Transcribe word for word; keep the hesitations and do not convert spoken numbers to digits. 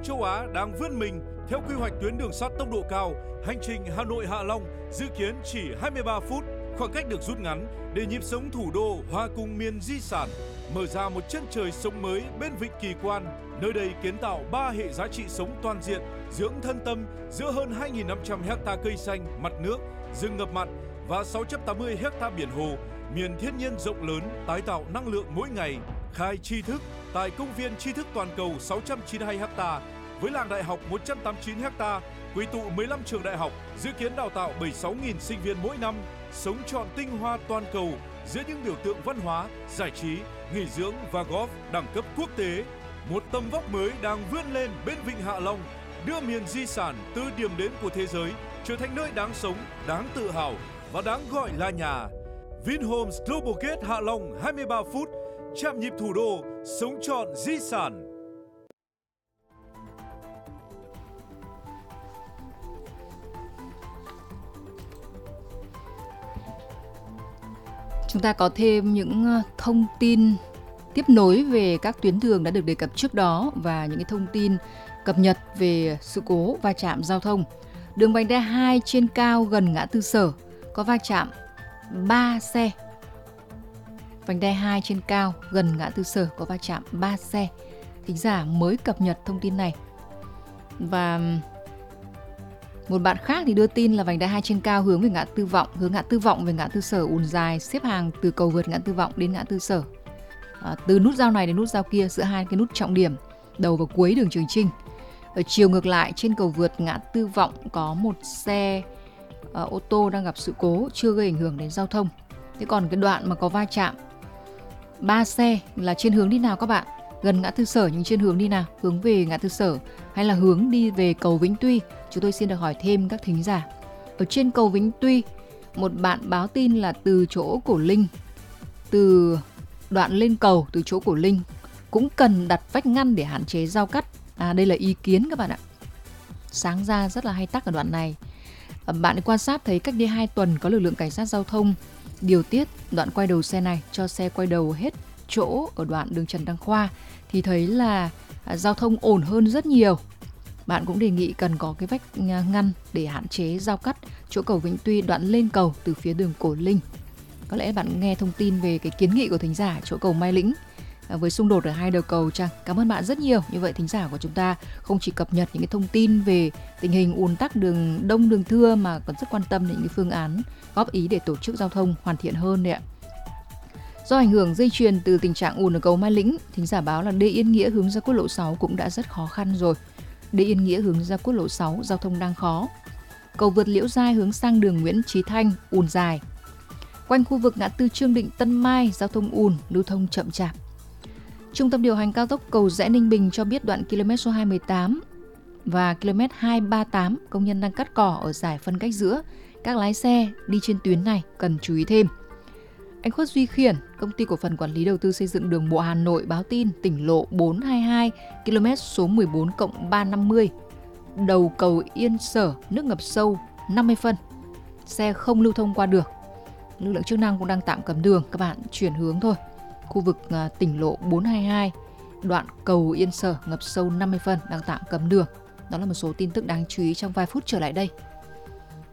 châu Á đang vươn mình theo quy hoạch tuyến đường sắt tốc độ cao. Hành trình Hà Nội - Hạ Long dự kiến chỉ hai mươi ba phút, khoảng cách được rút ngắn để nhịp sống thủ đô hòa cùng miền di sản, mở ra một chân trời sống mới bên vịnh Kỳ Quan. Nơi đây kiến tạo ba hệ giá trị sống toàn diện, dưỡng thân tâm giữa hơn hai nghìn năm trăm hecta cây xanh, mặt nước, rừng ngập mặn và sáu trăm tám mươi hecta biển hồ, miền thiên nhiên rộng lớn, tái tạo năng lượng mỗi ngày. Khai tri thức tại công viên tri thức toàn cầu sáu trăm chín mươi hai hecta với làng đại học một trăm tám mươi chín hecta, quy tụ mười lăm trường đại học, dự kiến đào tạo bảy mươi sáu nghìn sinh viên mỗi năm, sống trọn tinh hoa toàn cầu giữa những biểu tượng văn hóa, giải trí, nghỉ dưỡng và golf đẳng cấp quốc tế. Một tầm vóc mới đang vươn lên bên vịnh Hạ Long, đưa miền di sản từ điểm đến của thế giới trở thành nơi đáng sống, đáng tự hào và đáng gọi là nhà. Vinhomes Global Gate Hạ Long hai mươi ba phút, chạm nhịp thủ đô, sống trọn di sản. Chúng ta có thêm những thông tin tiếp nối về các tuyến đường đã được đề cập trước đó và những cái thông tin cập nhật về sự cố va chạm giao thông. Đường vành đai hai trên cao gần ngã tư Sở có va chạm ba xe. Vành đai hai trên cao gần ngã tư Sở có va chạm ba xe. Thính giả mới cập nhật thông tin này. Và một bạn khác thì đưa tin là vành đai hai trên cao hướng về ngã tư Vọng, hướng ngã tư Vọng về ngã tư Sở ùn dài xếp hàng từ cầu vượt ngã tư Vọng đến ngã tư Sở. À, từ nút giao này đến nút giao kia, giữa hai cái nút trọng điểm đầu và cuối đường Trường Chinh. Ở chiều ngược lại trên cầu vượt ngã tư Vọng có một xe uh, ô tô đang gặp sự cố, chưa gây ảnh hưởng đến giao thông. Thế còn cái đoạn mà có va chạm ba xe là trên hướng đi nào các bạn? Gần ngã tư Sở nhưng trên hướng đi nào? Hướng về ngã tư Sở hay là hướng đi về cầu Vĩnh Tuy? Chúng tôi xin được hỏi thêm các thính giả. Ở trên cầu Vĩnh Tuy, một bạn báo tin là từ chỗ Cổ Linh, từ đoạn lên cầu từ chỗ Cổ Linh cũng cần đặt vách ngăn để hạn chế giao cắt. À, đây là ý kiến các bạn ạ. Sáng ra rất là hay tắc ở đoạn này. Bạn quan sát thấy cách đây hai tuần có lực lượng cảnh sát giao thông điều tiết đoạn quay đầu xe này cho xe quay đầu hết chỗ ở đoạn đường Trần Đăng Khoa thì thấy là giao thông ổn hơn rất nhiều. Bạn cũng đề nghị cần có cái vách ngăn để hạn chế giao cắt chỗ cầu Vĩnh Tuy đoạn lên cầu từ phía đường Cổ Linh. Có lẽ bạn nghe thông tin về cái kiến nghị của thính giả chỗ cầu Mai Lĩnh với xung đột ở hai đầu cầu chăng? Cảm ơn bạn rất nhiều. Như vậy thính giả của chúng ta không chỉ cập nhật những cái thông tin về tình hình ùn tắc đường đông đường thưa mà còn rất quan tâm đến những phương án góp ý để tổ chức giao thông hoàn thiện hơn đấy ạ. Do ảnh hưởng dây chuyền từ tình trạng ùn ở cầu Mai Lĩnh, thính giả báo là Đê Yên Nghĩa hướng ra quốc lộ sáu cũng đã rất khó khăn rồi. Đê Yên Nghĩa hướng ra quốc lộ sáu giao thông đang khó. Cầu vượt Liễu Giai hướng sang đường Nguyễn Chí Thanh ùn dài. Quanh khu vực ngã tư Trương Định Tân Mai giao thông ùn, lưu thông chậm chạp. Trung tâm điều hành cao tốc cầu Giẽ Ninh Bình cho biết đoạn km số hai mươi tám và km hai ba tám công nhân đang cắt cỏ ở giải phân cách giữa. Các lái xe đi trên tuyến này cần chú ý thêm. Anh Khuất Duy Khiển, công ty cổ phần quản lý đầu tư xây dựng đường bộ Hà Nội báo tin tỉnh lộ bốn trăm hai mươi hai km số mười bốn cộng ba trăm năm mươi. Đầu cầu Yên Sở nước ngập sâu năm mươi phân. Xe không lưu thông qua được. Lực lượng chức năng cũng đang tạm cấm đường, các bạn chuyển hướng thôi. Khu vực uh, tỉnh lộ bốn trăm hai mươi hai, đoạn cầu Yên Sở ngập sâu năm mươi phân đang tạm cấm đường. Đó là một số tin tức đáng chú ý trong vài phút trở lại đây.